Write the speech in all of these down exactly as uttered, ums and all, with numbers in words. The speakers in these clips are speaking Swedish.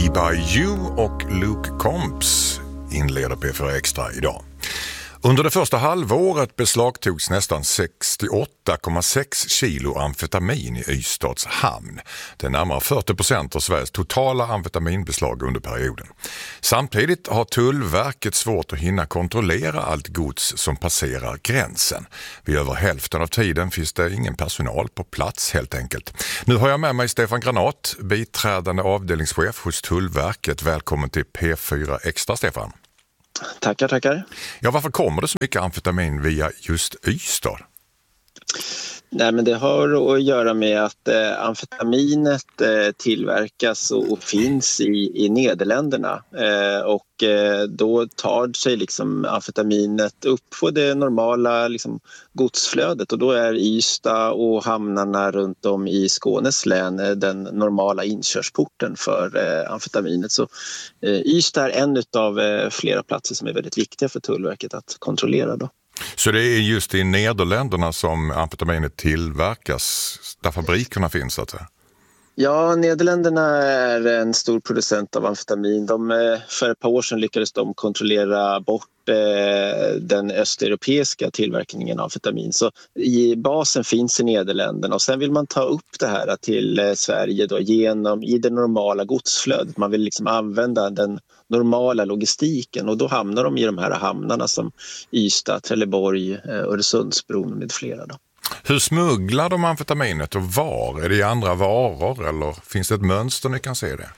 Me By You och Luke Combs inleder P fyra Extra idag. Under det första halvåret beslagtogs nästan sextioåtta komma sex kilo amfetamin i Ystads hamn. Det är närmare fyrtio procent av Sveriges totala amfetaminbeslag under perioden. Samtidigt har Tullverket svårt att hinna kontrollera allt gods som passerar gränsen. Vid över hälften av tiden finns det ingen personal på plats helt enkelt. Nu har jag med mig Stefan Granat, biträdande avdelningschef hos Tullverket. Välkommen till P fyra Extra, Stefan. Tackar, tackar. Ja, varför kommer det så mycket amfetamin via just Ystad? Nej, men det har att göra med att eh, amfetaminet eh, tillverkas och, och finns i, i Nederländerna. Eh, och eh, då tar sig liksom amfetaminet upp på det normala liksom, godsflödet. Och då är Ystad och hamnarna runt om i Skånes län eh, den normala inkörsporten för eh, amfetaminet. Så eh, Ystad är en av eh, flera platser som är väldigt viktiga för Tullverket att kontrollera då. Så det är just i Nederländerna som amfetaminet tillverkas, där fabrikerna finns så att säga? Ja, Nederländerna är en stor producent av amfetamin. De, för ett par år sedan lyckades de kontrollera bort den östeuropeiska tillverkningen av amfetamin. Så i basen finns i Nederländerna och sen vill man ta upp det här till Sverige då genom i det normala godsflödet. Man vill liksom använda den normala logistiken och då hamnar de i de här hamnarna som Ystad, Trelleborg, Öresundsbron med flera då. Hur smugglar de amfetaminet och var? Är det i andra varor eller finns det ett mönster ni kan se det?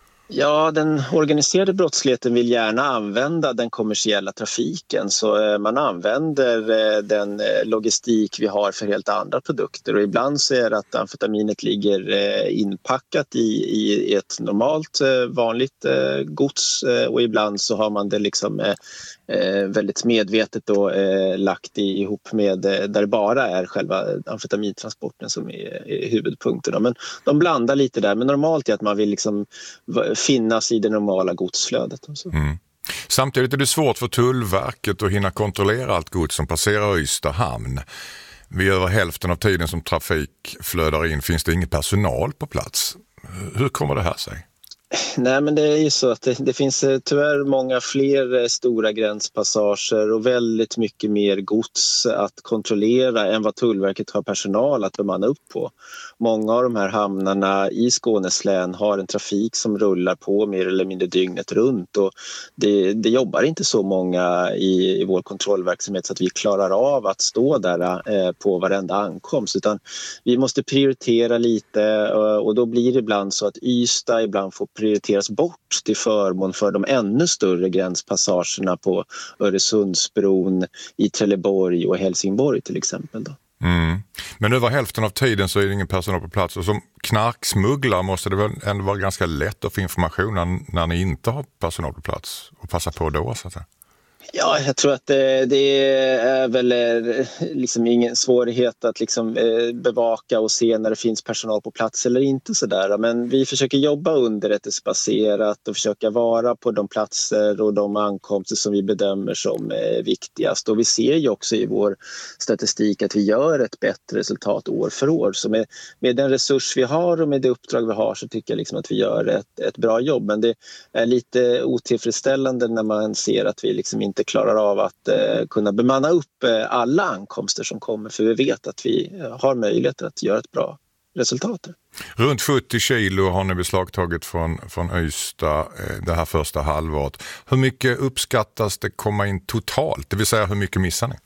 Ja, den organiserade brottsligheten vill gärna använda den kommersiella trafiken så man använder den logistik vi har för helt andra produkter och ibland så är det att amfetaminet ligger inpackat i, i ett normalt vanligt gods och ibland så har man det liksom väldigt medvetet då lagt ihop med där det bara är själva amfetamintransporten som är huvudpunkten. Men de blandar lite där, men normalt är att man vill liksom finnas i det normala godsflödet. Och så. Mm. Samtidigt är det svårt för Tullverket att hinna kontrollera allt gods som passerar Ystad hamn. Vid över hälften av tiden som trafik flödar in finns det ingen personal på plats. Hur kommer det här sig? Nej, men det är ju så att det, det finns tyvärr många fler stora gränspassager och väldigt mycket mer gods att kontrollera än vad Tullverket har personal att bemanna upp på. Många av de här hamnarna i Skånes län har en trafik som rullar på mer eller mindre dygnet runt och det, det jobbar inte så många i, i vår kontrollverksamhet så att vi klarar av att stå där eh, på varenda ankomst utan vi måste prioritera lite och, och då blir det ibland så att Ystad ibland får prioriteras bort till förmån för de ännu större gränspassagerna på Öresundsbron, i Trelleborg och Helsingborg till exempel. Då. Mm. Men över hälften av tiden så är det ingen personal på plats och som knarksmugglare måste det väl ändå vara ganska lätt att få information när, när ni inte har personal på plats och passa på då så att säga. Ja, jag tror att det, det är väl liksom ingen svårighet att liksom bevaka och se när det finns personal på plats eller inte sådär. Men vi försöker jobba underrättelsebaserat och försöka vara på de platser och de ankomster som vi bedömer som viktigast. Och vi ser ju också i vår statistik att vi gör ett bättre resultat år för år. Så med, med den resurs vi har och med det uppdrag vi har så tycker jag liksom att vi gör ett, ett bra jobb. Men det är lite otillfredsställande när man ser att vi liksom inte klarar av att eh, kunna bemanna upp eh, alla ankomster som kommer för vi vet att vi eh, har möjlighet att göra ett bra resultat. Runt sjuttio kilo har ni beslagtagit från, från Ystad eh, det här första halvåret. Hur mycket uppskattas det komma in totalt? Det vill säga hur mycket missar ni?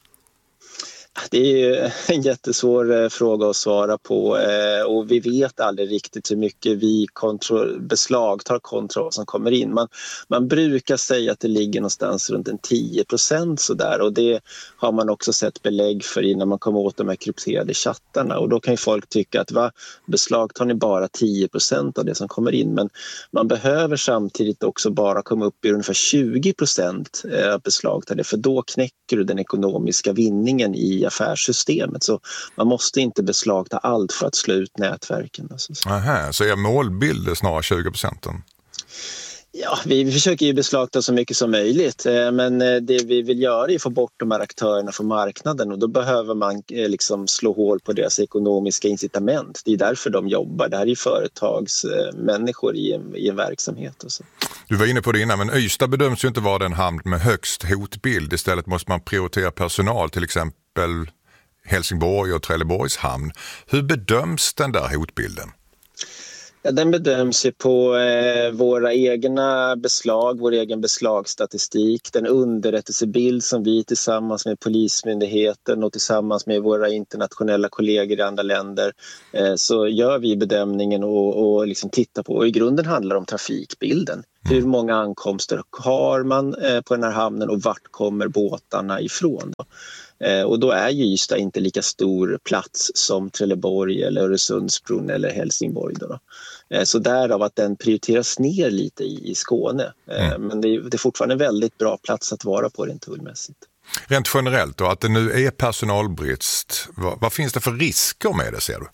Det är en jättesvår fråga att svara på och vi vet aldrig riktigt hur mycket vi kontro- beslagtar kontra vad som kommer in. Man, man brukar säga att det ligger någonstans runt en tio procent sådär och det har man också sett belägg för innan man kommer åt de här krypterade chattarna och då kan ju folk tycka att va, beslagtar ni bara tio procent av det som kommer in men man behöver samtidigt också bara komma upp i ungefär tjugo procent beslagtade för då knäcker du den ekonomiska vinningen i affärssystemet så man måste inte beslagta allt för att slå ut nätverken. Aha, så är målbild snarare tjugo procent? Ja, vi försöker ju beslagta så mycket som möjligt, men det vi vill göra är att få bort de här aktörerna från marknaden, och då behöver man liksom slå hål på deras ekonomiska incitament. Det är därför de jobbar. Det här är ju företagsmänniskor i en, i en verksamhet. Och så. Du var inne på det innan, men Ystad bedöms ju inte vara den hamn med högst hotbild. Istället måste man prioritera personal, till exempel Helsingborg och Trelleborgs hamn. Hur bedöms den där hotbilden? Ja, den bedöms ju på eh, våra egna beslag, vår egen beslagsstatistik, den underrättelsebild som vi tillsammans med Polismyndigheten och tillsammans med våra internationella kollegor i andra länder eh, så gör vi bedömningen och, och liksom tittar på. Och i grunden handlar det om trafikbilden. Hur många ankomster har man eh, på den här hamnen och vart kommer båtarna ifrån då? Eh, och då är ju Ystad inte lika stor plats som Trelleborg eller Öresundsbron eller Helsingborg då. då. Eh, så därav att den prioriteras ner lite i, i Skåne. Eh, mm. Men det är, det är fortfarande en väldigt bra plats att vara på rent tullmässigt. Rent generellt då, att det nu är personalbrist, vad, vad finns det för risker med det, ser du?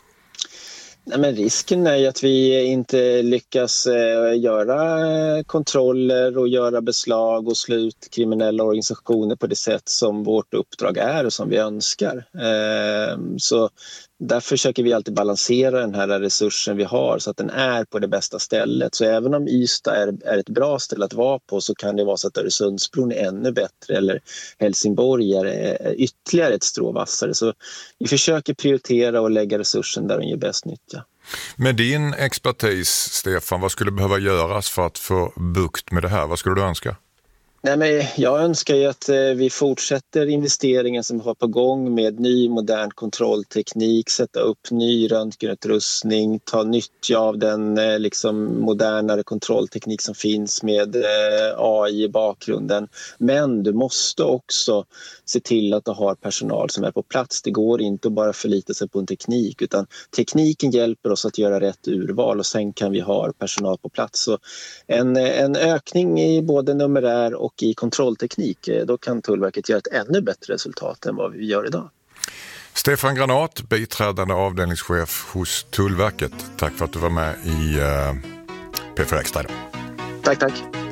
Nej, men risken är ju att vi inte lyckas eh, göra kontroller och göra beslag och slå ut kriminella organisationer på det sätt som vårt uppdrag är och som vi önskar. Eh, så där försöker vi alltid balansera den här resursen vi har så att den är på det bästa stället. Så även om Ystad är, är ett bra ställe att vara på, så kan det vara så att Öresundsbron är ännu bättre eller Helsingborg är ytterligare ett strå vassare. Så vi försöker prioritera och lägga resursen där den ger bäst nytta. Med din expertis, Stefan, vad skulle behöva göras för att få bukt med det här? Vad skulle du önska? Nej, men jag önskar ju att vi fortsätter investeringen som vi har på gång med ny modern kontrollteknik, sätta upp ny röntgenutrustning, ta nyttja av den liksom modernare kontrollteknik som finns med A I i bakgrunden. Men du måste också se till att du har personal som är på plats. Det går inte att bara förlita sig på en teknik, utan tekniken hjälper oss att göra rätt urval och sen kan vi ha personal på plats. Så en, en ökning i både numerär och i kontrollteknik, då kan Tullverket göra ett ännu bättre resultat än vad vi gör idag. Stefan Granat, biträdande avdelningschef hos Tullverket. Tack för att du var med i uh, P fyra Extra. Tack, tack.